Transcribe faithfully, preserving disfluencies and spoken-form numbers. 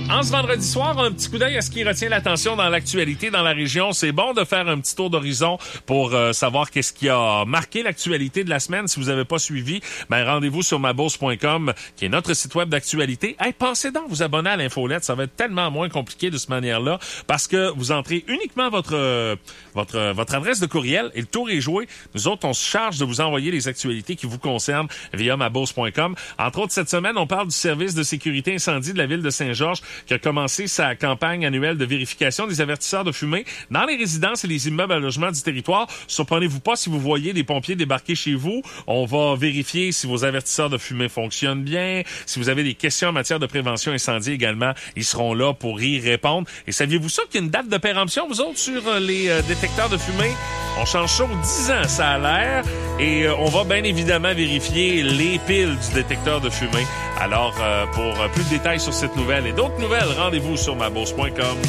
En ce vendredi soir, un petit coup d'œil à ce qui retient l'attention dans l'actualité dans la région. C'est bon de faire un petit tour d'horizon pour euh, savoir qu'est-ce qui a marqué l'actualité de la semaine. Si vous n'avez pas suivi, ben rendez-vous sur ma bourse point com, qui est notre site web d'actualité. Hey, pensez donc vous abonner à l'infolette. Ça va être tellement moins compliqué de cette manière-là parce que vous entrez uniquement votre euh, votre votre adresse de courriel et le tour est joué. Nous autres, on se charge de vous envoyer les actualités qui vous concernent via ma bourse point com. Entre autres, cette semaine, on parle du service de sécurité incendie de la ville de Saint-Georges qui a commencé sa campagne annuelle de vérification des avertisseurs de fumée dans les résidences et les immeubles à logement du territoire. Surprenez-vous pas si vous voyez des pompiers débarquer chez vous. On va vérifier si vos avertisseurs de fumée fonctionnent bien. Si vous avez des questions en matière de prévention incendie également, ils seront là pour y répondre. Et saviez-vous ça qu'il y a une date de péremption, vous autres, sur euh, les euh, détecteurs de fumée? On change ça aux dix ans, ça a l'air. Et euh, on va bien évidemment vérifier les piles du détecteur de fumée. Alors, euh, pour plus de détails sur cette nouvelle et d'autres nouvelles, rendez-vous sur ma bourse point com.